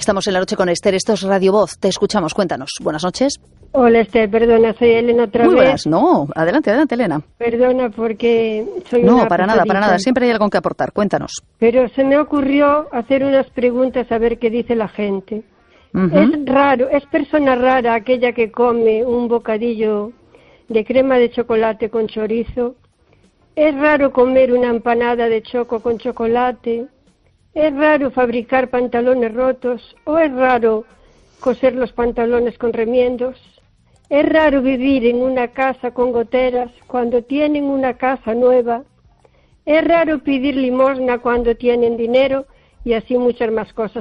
Estamos en la noche con Esther, esto es Radio Voz, te escuchamos, cuéntanos. Buenas noches. Hola Esther, perdona, soy Elena otra Muy vez. buenas, no, adelante Elena. Perdona porque soy No, una para nada, siempre hay algo que aportar, cuéntanos. Pero se me ocurrió hacer unas preguntas a ver qué dice la gente. Es raro, es persona rara aquella que come un bocadillo de crema de chocolate con chorizo. Es raro comer una empanada de choco con chocolate. Es raro fabricar pantalones rotos. O es raro coser los pantalones con remiendos. Es raro vivir en una casa con goteras cuando tienen una casa nueva. Es raro pedir limosna cuando tienen dinero y así muchas más cosas.